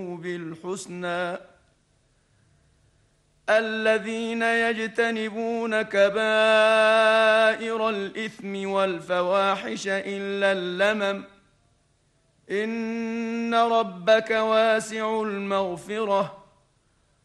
بالحسنى الذين يجتنبون كبائر الإثم والفواحش إلا اللمم إن ربك واسع المغفرة